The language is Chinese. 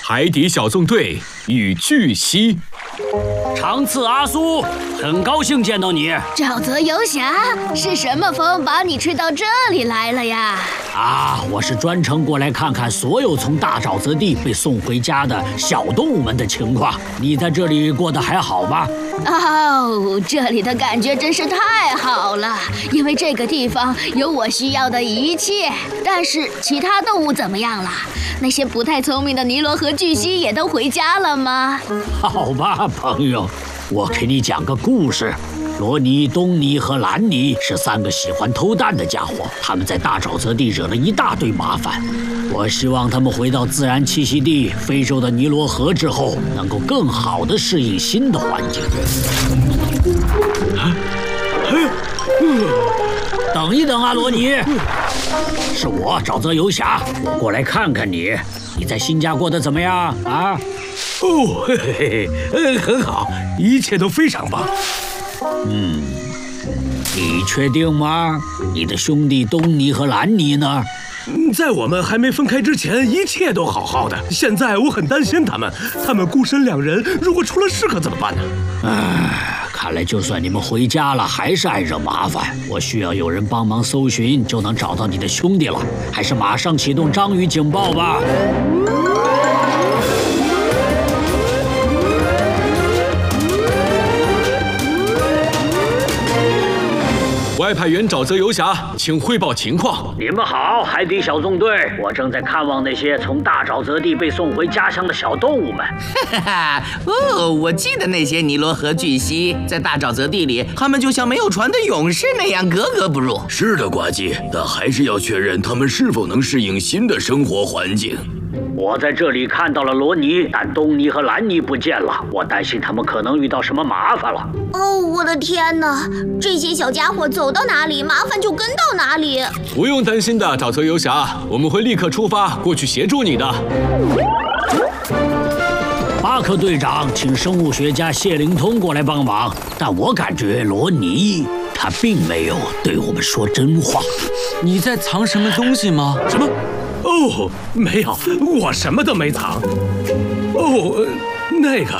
海底小纵队与巨蜥。 长刺阿苏，很高兴见到你。 沼泽游侠，是什么风把你吹到这里来了呀？ 我是专程过来看看所有从大沼泽地被送回家的小动物们的情况。你在这里过得还好吗？ 哦，这里的感觉真是太好了，因为这个地方有我需要的一切。但是其他动物怎么样了？那些不太聪明的尼罗河巨蜥也都回家了吗？ 好吧，朋友，我给你讲个故事。罗尼、东尼和兰尼是3个喜欢偷蛋的家伙，他们在大沼泽地惹了一大堆麻烦。我希望他们回到自然栖息地非洲的尼罗河之后，能够更好地适应新的环境。等一等啊，罗尼，是我沼泽游侠，我过来看看你。你在新家过得怎么样啊？ 哦，嘿嘿嘿，很好，一切都非常棒。 你确定吗？你的兄弟东尼和兰尼呢？ 在我们还没分开之前，一切都好好的。现在我很担心他们孤身2人，如果出了事可怎么办呢？ 看来就算你们回家了，还是爱惹麻烦。我需要有人帮忙搜寻，就能找到你的兄弟了。还是马上启动章鱼警报吧。 外派员沼泽游侠，请汇报情况。 你们好，海底小纵队，我正在看望那些从大沼泽地被送回家乡的小动物们。 我记得那些尼罗河巨蜥，在大沼泽地里，他们就像没有船的勇士那样格格不入。 是的，呱唧，但还是要确认他们是否能适应新的生活环境。 我在这里看到了罗尼，但东尼和兰尼不见了，我担心他们可能遇到什么麻烦了。 哦，我的天哪！这些小家伙走到哪里，麻烦就跟到哪里。 不用担心的，沼泽游侠，我们会立刻出发过去协助你的。 巴克队长请生物学家谢灵通过来帮忙，但我感觉罗尼他并没有对我们说真话。 你在藏什么东西吗？ 什么？哦，没有，我什么都没藏。哦，那个。